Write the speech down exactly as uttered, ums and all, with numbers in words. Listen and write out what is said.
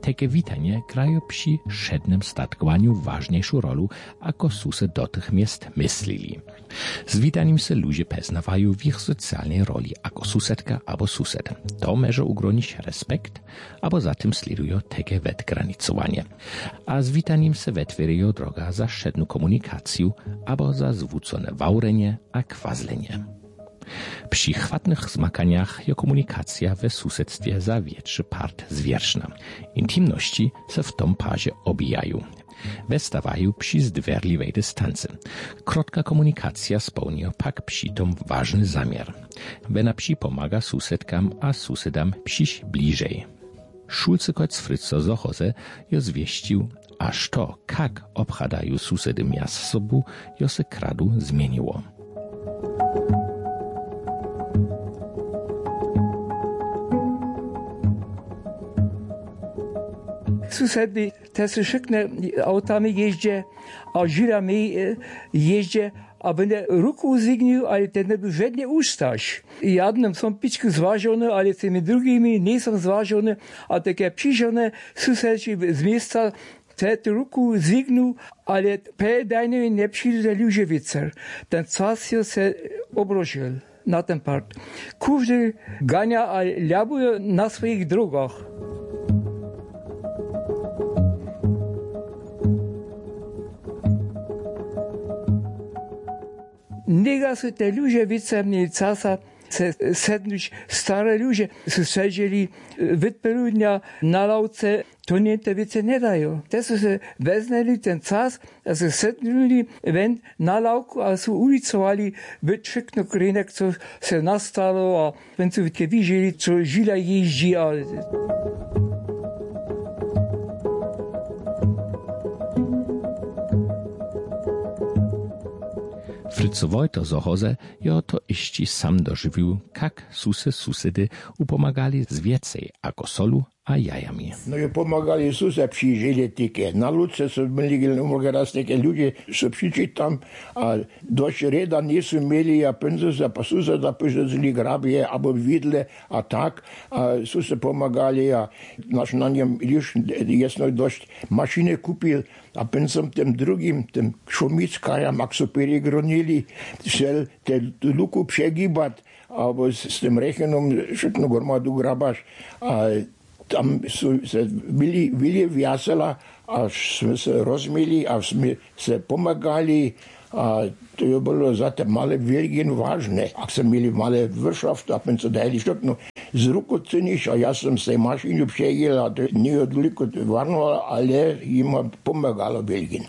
Takie witanie grają przy szednym statkowaniu ważniejszą rolę, ako sused dotychmiast myśleli. Z witaniem se ludzie poznawają w ich socjalnej roli, ako susedka albo sused. To może ugronić respekt, albo za tym sledują takie wetgranicowanie. A z witaniem se wetwierają droga za szedną komunikację, albo za zwrócone wałrenie a kwazlenie. Przy chwatnych zmakaniach je komunikacja we susedstwie za większy part zwierzchna. Intimności se w tom parze obijają. Westawają przy zdwerliwej dystancy. Krotka komunikacja spełnia pak przy tom ważny zamiar. Wena przy pomaga susedkam a susedam przyjść bliżej. Szulcykot Fryco Zochoze jo zwieścił, aż to, jak obchadają susedy miast sobu, jo se kradu zmieniło. Susedy też wszystkie autami jeździe, a żyrami jeździe, a będę ruku zignił, ale ten nie był żadnie ustać. Jednym są piczki zważone, ale tymi drugimi nie są zważone, a takie przyjrzone susedzi z miejsca te ruku zignił, ale pedajnie nie przyjdzie ludzie wicer. Ten czas się obrożył na ten part. Każdy gania, a labuje na swoich drogach. Niega są te ludzie wiece mieli czasa se sednąć. Stare ludzie siedzieli wypeludnia na lauce, to nie te wiece nie dają. Te się weznęli ten czas, a się sednuli na lauku, a się ulicowali wytrzykno krynek, co się nastało, a więc widzieli, co żila jeździ. A Fryco Wojto Zochoze jo to iści sam dożywił, jak susy susedy upomagali z więcej ako solu a jajami. No i pomagali susy, przyjrzeli takie. Na luce są byli umrga raz takie ludzie, są przyjrzeli tam, a dość reda nie są mieli, a pędzy za pasusa da pożydzili grabie, albo widle, a tak, a susy pomagali, a nasz na niem już jest dość maszyny kupił, a pędzem tym drugim, tym szumickajem, jak są perigronili, się te luku przegibać, albo z, z tym rechenom szybko gromadu grabasz, a tam se byli, byli wiesela, aż jsme se rozmili, a jsme se pomagali, a to bylo za te malé Wielgin ważne. Jak jsme měli malé Wirtschaft, a jsme se dali všechno z ruku ceniš, a já jsem se mašinu přejel, a to neodliko varno, ale jim pomagalo Wielgin.